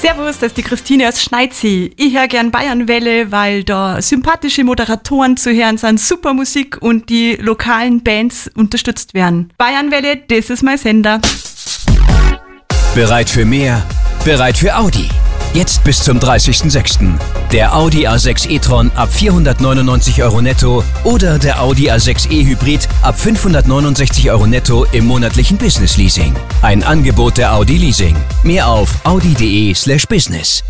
Servus, das ist die Christine aus Schneidsee. Ich höre gern Bayernwelle, weil da sympathische Moderatoren zu hören sind, super Musik und die lokalen Bands unterstützt werden. Bayernwelle, das ist mein Sender. Bereit für mehr? Bereit für Audi? Jetzt bis zum 30.06. Der Audi A6 e-tron ab 499 € netto oder der Audi A6 e-Hybrid ab 569 € netto im monatlichen Business-Leasing. Ein Angebot der Audi Leasing. Mehr auf audi.de/business.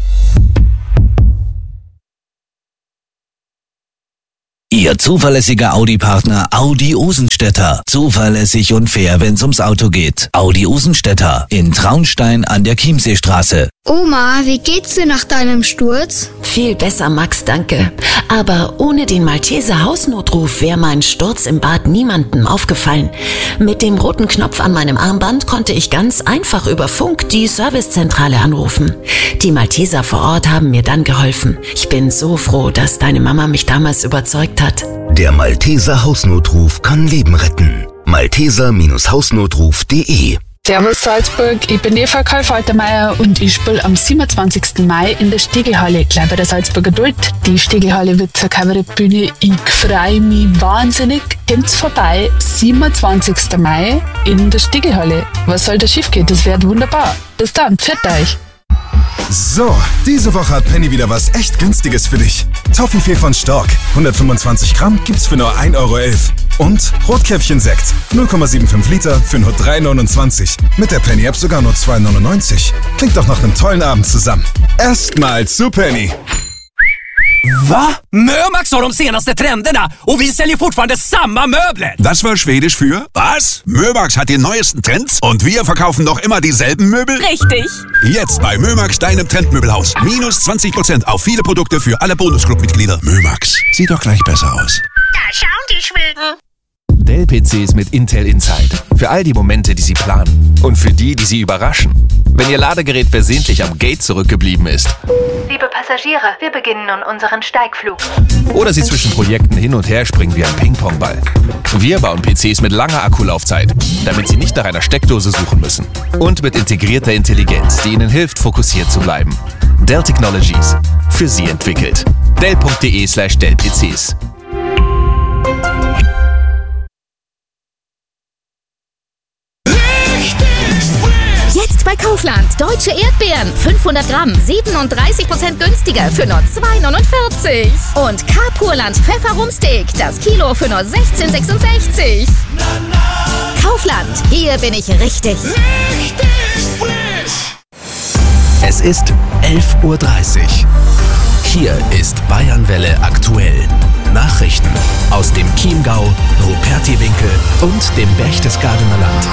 Ihr zuverlässiger Audi-Partner Audi Osenstädter. Zuverlässig und fair, wenn's ums Auto geht. Audi Osenstädter in Traunstein an der Chiemseestraße. Oma, wie geht's dir nach deinem Sturz? Viel besser, Max, danke. Aber ohne den Malteser Hausnotruf wäre mein Sturz im Bad niemandem aufgefallen. Mit dem roten Knopf an meinem Armband konnte ich ganz einfach über Funk die Servicezentrale anrufen. Die Malteser vor Ort haben mir dann geholfen. Ich bin so froh, dass deine Mama mich damals überzeugt hat. Der Malteser Hausnotruf kann Leben retten. Malteser-Hausnotruf.de. Servus Salzburg, ich bin Eva Karl-Faltermeier und ich spiele am 27. Mai in der Stegelhalle, gleich bei der Salzburger Duld. Die Stegelhalle wird zur Kabarettbühne. Ich freue mich wahnsinnig. Kommt's vorbei, 27. Mai in der Stegelhalle. Was soll da schief gehen? Das wird wunderbar. Bis dann, pfiat euch. So, diese Woche hat Penny wieder was echt Günstiges für dich. Toffifee von Stork, 125 Gramm gibt's für nur 1,11 € Und Rotkäppchen-Sekt, 0,75 Liter für nur 3,29 €. Mit der Penny-App sogar nur 2,99 €. Klingt doch nach einem tollen Abend zusammen. Erstmal zu Penny. Va? Mömax har de senaste trenderna och vi säljer fortfarande samma möbler. Das war Schwedisch für was? Mömax hat die neuesten Trends und wir verkaufen noch immer dieselben Möbel? Richtig. Jetzt bei Mömax, deinem Trendmöbelhaus. Minus 20% auf viele Produkte für alle Bonusclub-Mitglieder. Mömax, sieht doch gleich besser aus. Da schauen die Schweden. Dell-PCs mit Intel Inside. Für all die Momente, die Sie planen. Und für die, die Sie überraschen. Wenn Ihr Ladegerät versehentlich am Gate zurückgeblieben ist. Liebe Passagiere, wir beginnen nun unseren Steigflug. Oder Sie zwischen Projekten hin und her springen wie ein Ping-Pong-Ball. Wir bauen PCs mit langer Akkulaufzeit, damit Sie nicht nach einer Steckdose suchen müssen. Und mit integrierter Intelligenz, die Ihnen hilft, fokussiert zu bleiben. Dell Technologies. Für Sie entwickelt. Dell.de/Dell-PCs. Jetzt bei Kaufland. Deutsche Erdbeeren. 500 Gramm. 37% günstiger für nur 2,49 €. Und Carpurland Pfefferrumsteak. Das Kilo für nur 16,66 €. Kaufland. Hier bin ich richtig. Es ist 11:30 Uhr. Hier ist Bayernwelle aktuell. Nachrichten aus dem Chiemgau, Rupertiwinkel und dem Berchtesgadener Land.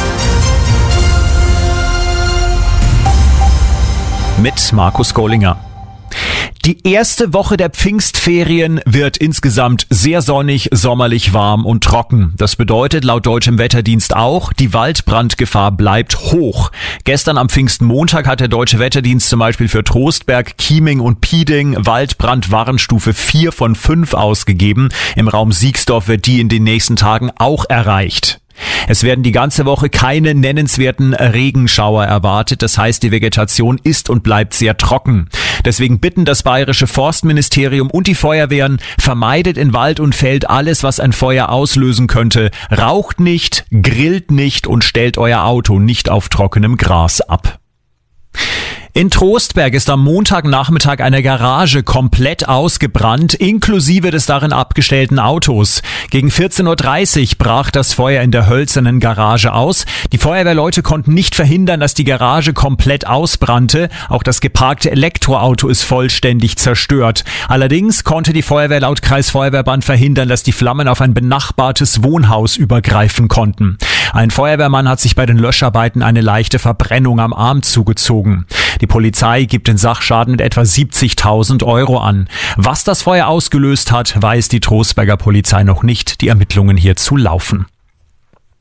Mit Markus Gollinger. Die erste Woche der Pfingstferien wird insgesamt sehr sonnig, sommerlich warm und trocken. Das bedeutet laut deutschem Wetterdienst auch, die Waldbrandgefahr bleibt hoch. Gestern am Pfingstmontag hat der deutsche Wetterdienst zum Beispiel für Trostberg, Chieming und Pieding Waldbrandwarnstufe 4 von 5 ausgegeben. Im Raum Siegsdorf wird die in den nächsten Tagen auch erreicht. Es werden die ganze Woche keine nennenswerten Regenschauer erwartet. Das heißt, die Vegetation ist und bleibt sehr trocken. Deswegen bitten das Bayerische Forstministerium und die Feuerwehren, vermeidet in Wald und Feld alles, was ein Feuer auslösen könnte. Raucht nicht, grillt nicht und stellt euer Auto nicht auf trockenem Gras ab. In Trostberg ist am Montagnachmittag eine Garage komplett ausgebrannt, inklusive des darin abgestellten Autos. Gegen 14:30 Uhr brach das Feuer in der hölzernen Garage aus. Die Feuerwehrleute konnten nicht verhindern, dass die Garage komplett ausbrannte. Auch das geparkte Elektroauto ist vollständig zerstört. Allerdings konnte die Feuerwehr laut Kreisfeuerwehrband verhindern, dass die Flammen auf ein benachbartes Wohnhaus übergreifen konnten. Ein Feuerwehrmann hat sich bei den Löscharbeiten eine leichte Verbrennung am Arm zugezogen. Die Polizei gibt den Sachschaden mit etwa 70.000 € an. Was das Feuer ausgelöst hat, weiß die Trostberger Polizei noch nicht. Die Ermittlungen hierzu laufen.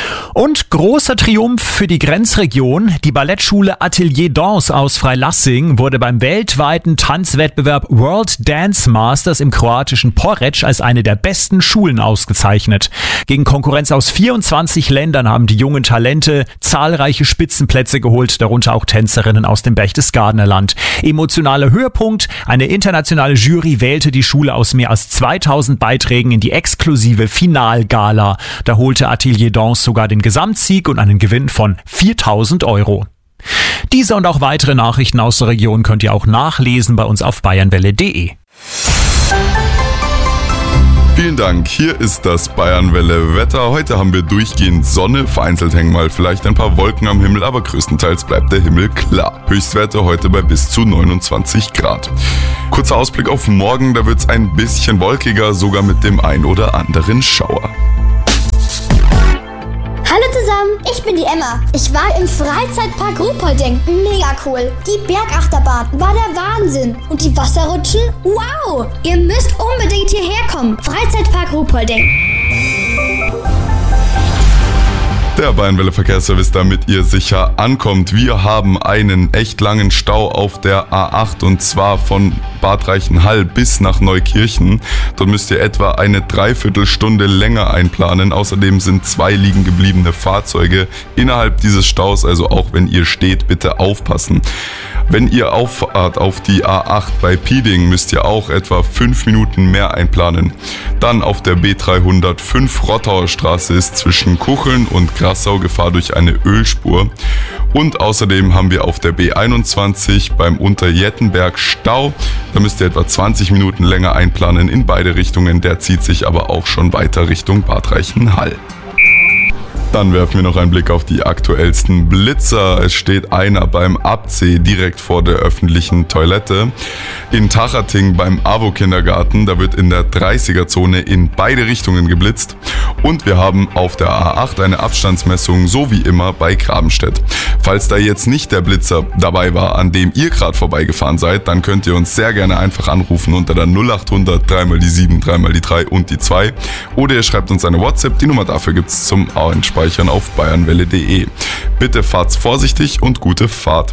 Und großer Triumph für die Grenzregion. Die Ballettschule Atelier Danse aus Freilassing wurde beim weltweiten Tanzwettbewerb World Dance Masters im kroatischen Poreč als eine der besten Schulen ausgezeichnet. Gegen Konkurrenz aus 24 Ländern haben die jungen Talente zahlreiche Spitzenplätze geholt, darunter auch Tänzerinnen aus dem Berchtesgadener Land. Emotionaler Höhepunkt: eine internationale Jury wählte die Schule aus mehr als 2000 Beiträgen in die exklusive Finalgala. Da holte Atelier Danse sogar den Gesamtsieg und einen Gewinn von 4.000 €. Diese und auch weitere Nachrichten aus der Region könnt ihr auch nachlesen bei uns auf bayernwelle.de. Vielen Dank, hier ist das Bayernwelle Wetter. Heute haben wir durchgehend Sonne, vereinzelt hängen mal vielleicht ein paar Wolken am Himmel, aber größtenteils bleibt der Himmel klar. Höchstwerte heute bei bis zu 29 Grad. Kurzer Ausblick auf morgen, da wird es ein bisschen wolkiger, sogar mit dem ein oder anderen Schauer. Hallo zusammen, ich bin die Emma. Ich war im Freizeitpark Ruhpolding. Mega cool. Die Bergachterbahn war der Wahnsinn. Und die Wasserrutschen? Wow! Ihr müsst unbedingt hierher kommen. Freizeitpark Ruhpolding. Der Bayernwelle Verkehrsservice, damit ihr sicher ankommt. Wir haben einen echt langen Stau auf der A8 und zwar von Bad Reichenhall bis nach Neukirchen. Dort müsst ihr etwa eine Dreiviertelstunde länger einplanen. Außerdem sind 2 liegen gebliebene Fahrzeuge innerhalb dieses Staus, also auch wenn ihr steht, bitte aufpassen. Wenn ihr auffahrt auf die A8 bei Pieding, müsst ihr auch etwa 5 Minuten mehr einplanen. Dann auf der B305 Rottauer Straße ist zwischen Kucheln und Grassau Gefahr durch eine Ölspur. Und außerdem haben wir auf der B21 beim Unterjettenberg Stau. Da müsst ihr etwa 20 Minuten länger einplanen in beide Richtungen. Der zieht sich aber auch schon weiter Richtung Bad Reichenhall. Dann werfen wir noch einen Blick auf die aktuellsten Blitzer. Es steht einer beim Abzeh direkt vor der öffentlichen Toilette. In Tachating beim AWO-Kindergarten, da wird in der 30er-Zone in beide Richtungen geblitzt. Und wir haben auf der A8 eine Abstandsmessung, so wie immer bei Grabenstedt. Falls da jetzt nicht der Blitzer dabei war, an dem ihr gerade vorbeigefahren seid, dann könnt ihr uns sehr gerne einfach anrufen unter der 0800 3 mal die 7, 3 mal die 3 und die 2. Oder ihr schreibt uns eine WhatsApp, die Nummer dafür gibt's zum Speichern auf bayernwelle.de. Bitte fahrt vorsichtig und gute Fahrt.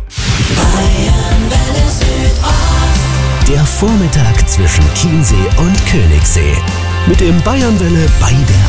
Der Vormittag zwischen Chiemsee und Königssee. Mit dem Bayernwelle bei der